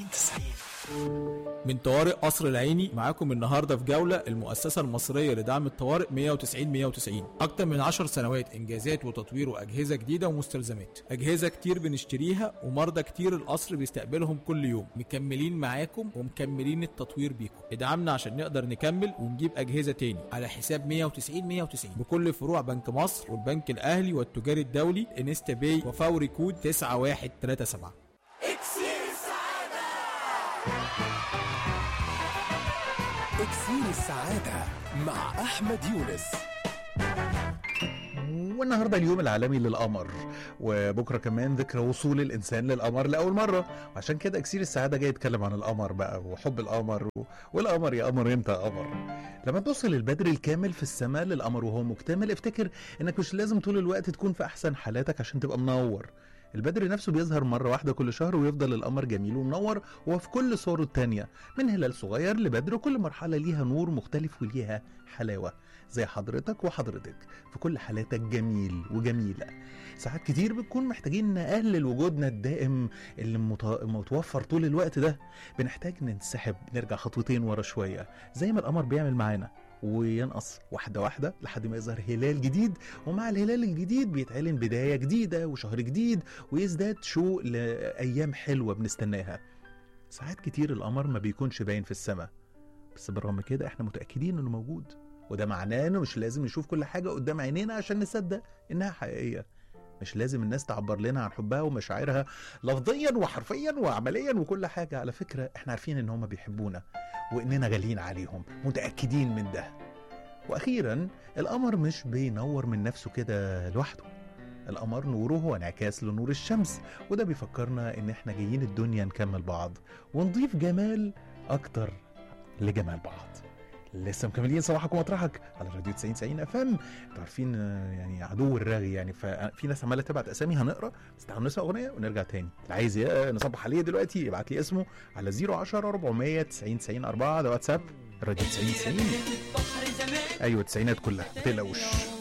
من طوارئ قصر العيني معاكم النهارده في جولة المؤسسة المصرية لدعم الطوارئ 190 أكتر من 10 سنوات إنجازات وتطوير وأجهزة جديدة ومستلزمات، أجهزة كتير بنشتريها ومرضى كتير القصر بيستقبلهم كل يوم. مكملين معاكم ومكملين التطوير بيكم. ادعمنا عشان نقدر نكمل ونجيب أجهزة تاني على حساب 190 بكل فروع بنك مصر والبنك الأهلي والتجاري الدولي انستا باي وفوري كود 9137. اكسير السعادة مع أحمد يونس. والنهاردة اليوم العالمي للقمر، وبكرة كمان ذكرى وصول الإنسان للقمر لأول مرة، وعشان كده اكسير السعادة جاي يتكلم عن القمر بقى وحب القمر والقمر يا قمر امتى يا قمر. لما توصل البدر الكامل في السماء للقمر وهو مكتمل، افتكر انك مش لازم طول الوقت تكون في أحسن حالاتك عشان تبقى منور. البدر نفسه بيظهر مرة واحدة كل شهر، ويفضل القمر جميل ومنور وفي كل صوره التانية، من هلال صغير لبدر، كل مرحلة ليها نور مختلف وليها حلاوة، زي حضرتك وحضرتك في كل حالاتك جميل وجميلة. ساعات كتير بنكون محتاجين نقلل وجودنا الدائم اللي متوفر طول الوقت ده، بنحتاج ننسحب، نرجع خطوتين ورا شوية زي ما القمر بيعمل معانا، وينقص واحدة واحدة لحد ما يظهر هلال جديد، ومع الهلال الجديد بيتعلن بداية جديدة وشهر جديد، ويزداد شوق لأيام حلوة بنستناها. ساعات كتير القمر ما بيكونش باين في السماء، بس بالرغم كده احنا متأكدين انه موجود، وده معناه انه مش لازم نشوف كل حاجة قدام عينينا عشان نصدق انها حقيقية. مش لازم الناس تعبر لنا عن حبها ومشاعرها لفظيا وحرفيا وعمليا وكل حاجة. على فكرة احنا عارفين ان هم بيحبونا واننا غاليين عليهم، متأكدين من ده. واخيرا القمر مش بينور من نفسه كده لوحده، القمر نوره هو انعكاس لنور الشمس، وده بيفكرنا ان احنا جايين الدنيا نكمل بعض ونضيف جمال اكتر لجمال بعض. لسه مكملين صباحكم مطرحك على راديو 90 اف ام. انتوا عارفين يعني عدو الرغي، يعني ففي ناس عماله تبعت اسامي، هنقرا بس تعالوا نسمع اغنيه ونرجع تاني. اللي عايز نصبح عليه دلوقتي يبعت لي اسمه على 010 400 90 4، ده واتساب راديو 90. ايوه التسعينات كلها، ما تقلقوش.